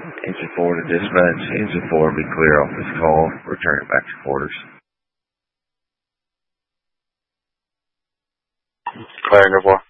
Engine 4 to dispatch. Engine 4 be clear off this call. Return it back to quarters. Clear, Engine 4.